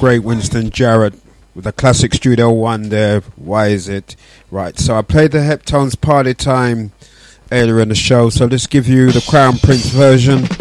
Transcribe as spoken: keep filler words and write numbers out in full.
great Winston Jarrett with a classic Studio One there. Why is it? Right, so I played the Heptones Party Time earlier in the show, so let's give you the Crown Prince version.